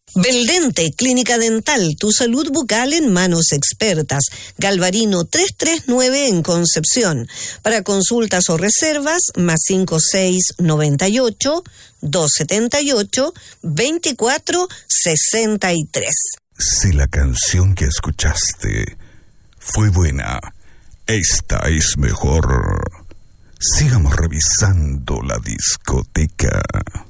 Beldente, Clínica Dental, tu salud bucal en manos expertas. Galvarino 339 en Concepción. Para consultas o reservas, más 56-278-278-2463. Si la canción que escuchaste fue buena, esta es mejor. Sigamos revisando la discoteca.